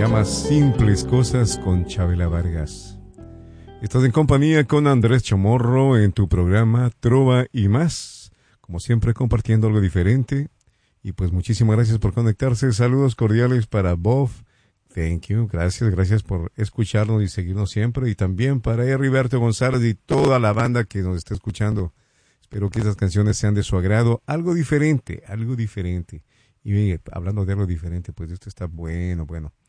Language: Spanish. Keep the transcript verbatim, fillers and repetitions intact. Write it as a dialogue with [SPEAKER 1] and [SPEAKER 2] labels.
[SPEAKER 1] llama Simples Cosas con Chabela Vargas. Estás en compañía con Andrés Chamorro en tu programa Trova y Más. Como siempre, compartiendo algo diferente. Y pues muchísimas gracias por conectarse. Saludos cordiales para Bob. Thank you. Gracias, gracias por escucharnos y seguirnos siempre. Y también para Heriberto González y toda la banda que nos está escuchando. Espero que esas canciones sean de su agrado. Algo diferente, algo diferente. Y hablando de algo diferente, pues esto está bueno, bueno.